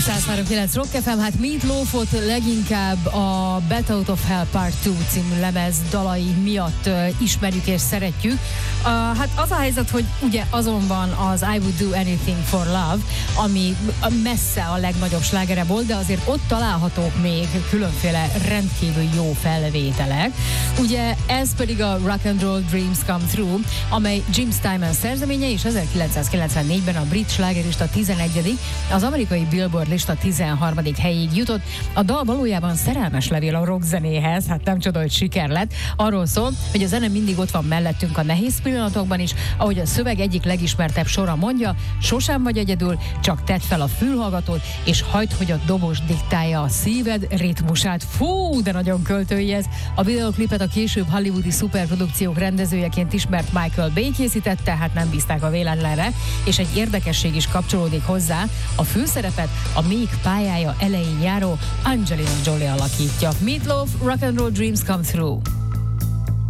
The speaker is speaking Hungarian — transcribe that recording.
103.9 Rock FM, hát Meat Loafot leginkább a Bet Out of Hell Part 2 című lemez dalai miatt ismerjük és szeretjük. Hát az a helyzet, hogy ugye azon van az I Would Do Anything for Love, ami messze a legnagyobb slágere volt, de azért ott találhatók még különféle rendkívül jó felvételek. Ugye ez pedig a Rock and Roll Dreams Come True, amely Jim Steinman szerzeménye, és 1994-ben a brit slágerlista 11., az amerikai Billboard lista 13. helyig jutott. A dal valójában szerelmes levél a rockzenéhez, hát nem csoda, hogy siker lett. Arról szól, hogy a zene mindig ott van mellettünk a nehéz pillanatokban is, ahogy a szöveg egyik legismertebb sora mondja, sosem vagy egyedül, csak tedd fel a fülhallgatót, és hagyd, hogy a dobos diktálja a szíved ritmusát. Fú, de nagyon költői ez. A videoklipet a később hollywoodi szuperprodukciók rendezőjeként ismert Michael Bay készítette, hát nem bízták a véletlenre, és egy érdekesség is kapcsolódik hozzá. A főszerepet a még pályája elején járó Angelina Jolie alakítja. Meat Loaf, Rock and Roll Dreams Come True.